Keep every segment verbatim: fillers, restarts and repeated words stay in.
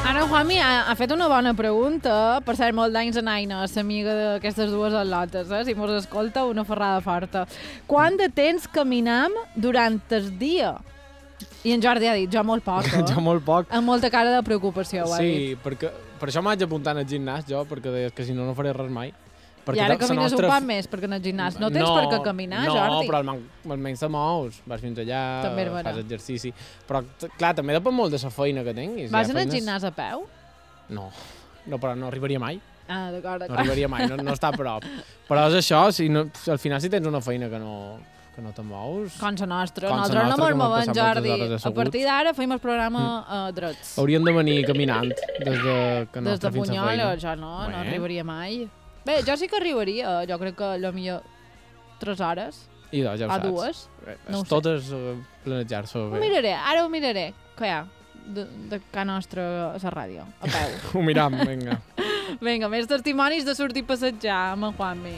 Ara Juanmi ha, ha fet una bona pregunta, per ser molt d'anys en Aina, l'amiga d'aquestes dues al·lotes, eh? Si mos escolta, una ferrada forta. Quant de temps caminam durant el dia? I en Jordi ha dit, jo molt poc, eh? Jo molt poc. Amb molta cara de preocupació, ho ha Sí, dit. perquè, per això m'haig apuntat al gimnàs, jo, perquè deies que si no, no faré res mai. Perquè I ara la camines nostra... un poc més, perquè en el gimnàs no tens no, per què caminar, no, Jordi. No, però almenys, almenys te mous, vas fins allà, També és vera. fas exercici. Però, t- clar, també depèn molt de la feina que tinguis. Vas Hi ha en el feines- gimnàs a peu? No, no, però no arribaria mai. Ah, d'acord, No d'acord. arribaria mai, no, no està a prop. Però és això, si no, al final si tens una feina que no, que no te mous... Com la nostra. Com la Nosaltres no nostra, mos que mos movem, passem moltes Jordi. hores A asseguts. partir d'ara feim el programa uh, drets. Hauríem de venir caminant des de que Des nostra de fins a Bunyola, feina. jo no, no Bé. arribaria mai. Bé, jo sí que arribaria, jo crec que a millor tres hores, I doncs, ja ho a saps. dues. Eh, No ho és sé. totes uh, planejar-se Ho bé. miraré, ara ho miraré. Què hi ha? De, de ca nostra a la ràdio, a peu. Ho miram, vinga. Vinga, més testimonis de sortir a passejar amb en Juanmi.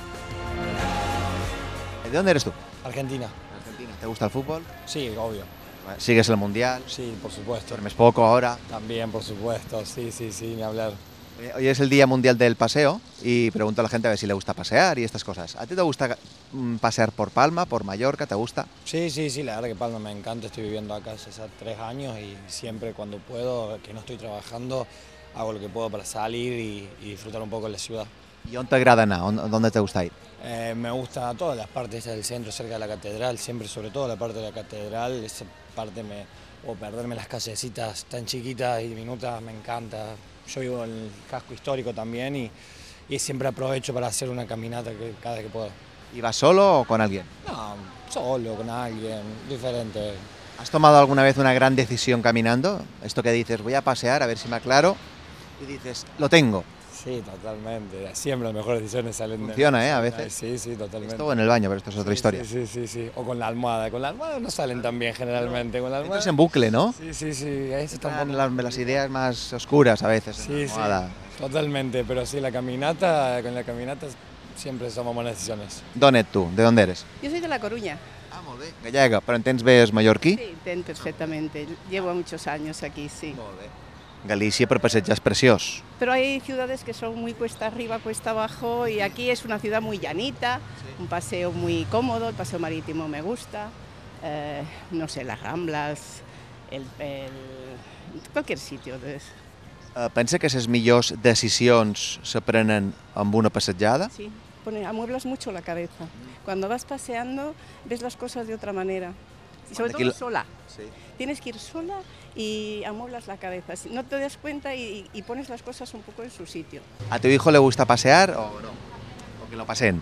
¿De dónde eres tú? Argentina. Argentina. ¿Te gusta el fútbol? Sí, obvio. ¿Sigues el Mundial? Sí, por supuesto. ¿Duermes poco ahora? También, por supuesto. Sí, sí, sí, ni hablar. Oye, Hoy es el Día Mundial del Paseo y pregunto a la gente a ver si le gusta pasear y estas cosas. ¿A ti te gusta mm, pasear por Palma, por Mallorca? ¿Te gusta? Sí, sí, sí, la verdad que Palma me encanta. Estoy viviendo acá hace ya tres años y siempre cuando puedo, que no estoy trabajando, hago lo que puedo para salir y, y disfrutar un poco de la ciudad. ¿Y dónde te agrada nada? ¿Dónde te gusta ir? Eh, me gusta todas las partes del centro, cerca de la catedral, siempre sobre todo la parte de la catedral, esa parte me, o perderme las callecitas tan chiquitas y diminutas, me encanta. Yo vivo en el casco histórico también y, y siempre aprovecho para hacer una caminata que, cada vez que puedo. ¿Y vas solo o con alguien? No, solo, con alguien, diferente. ¿Has tomado alguna vez una gran decisión caminando? Esto que dices, voy a pasear a ver si me aclaro y dices, lo tengo. Sí, totalmente. Siempre las mejores decisiones salen de... Funciona, ¿eh? A veces. Sí, sí, totalmente. Esto en el baño, pero esto es otra Sí, historia. Sí, sí, sí, sí. O con la almohada. Con la almohada no salen tan bien generalmente. Con la almohada... Entras en bucle, ¿no? Sí, sí, sí. Ahí se está un Están poco- las, las ideas más oscuras a veces. en Sí, la sí, almohada. totalmente, pero sí, la caminata, con la caminata siempre somos buenas decisiones. D'on ets tu? ¿De dónde eres? Yo soy de La Coruña. Ah, molt bé. Gallega, però entens bé el mallorquí? Sí, entiendo perfectamente. Llevo muchos años aquí, sí. Molt bé. Galícia per passejar és preciós. Pero hay ciudades que son muy cuesta arriba, cuesta abajo, y aquí es una ciudad muy llanita, un paseo muy cómodo, el paseo marítimo me gusta, eh, no sé, las Ramblas, el, el- cualquier sitio. Pues, Eh, pensa que les millors decisions se prenen amb una passejada? sí, pone, amueblas mucho la cabeza. Cuando vas paseando ves las cosas de otra manera, y sobre Aquí todo lo- sola. Sí. Tienes que ir sola y amueblas la cabeza. Si no te das cuenta y, y pones las cosas un poco en su sitio. ¿A tu hijo le gusta pasear o no? O que lo pasen.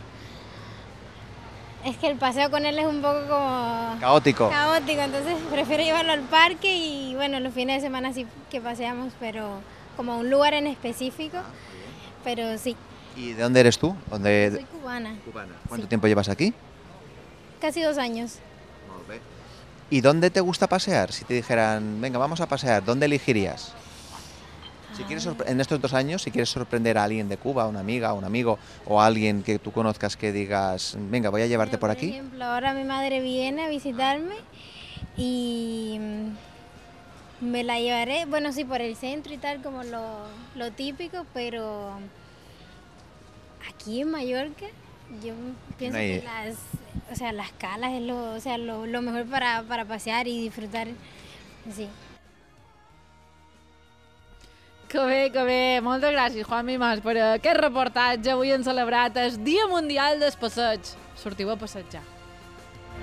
Es que el paseo con él es un poco como Caótico. caótico, entonces prefiero llevarlo al parque y bueno, los fines de semana sí que paseamos, pero como a un lugar en específico, pero sí, ¿Y de dónde eres tú? soy ¿Dónde... cubana, Cubana. ¿Cuánto Sí. tiempo llevas aquí? casi dos años. ¿Y dónde te gusta pasear? Si te dijeran, venga, vamos a pasear, ¿dónde elegirías? Si quieres sorpre- en estos dos años, si quieres sorprender a alguien de Cuba, una amiga, un amigo o alguien que tú conozcas que digas, venga, voy a llevarte por Por aquí. ejemplo, ahora mi madre viene a visitarme y mm, me la llevaré, bueno, sí, por el centro y tal, como lo, lo típico, pero aquí en Mallorca yo pienso No hay- que las, o sea, las calas es lo, o sea, lo, lo mejor para, para pasear y disfrutar, sí. Que bé, que bé. Moltes gràcies, Juanmi Mas, per aquest reportatge. Avui hem celebrat el Dia Mundial del Passeig. Sortiu a passejar.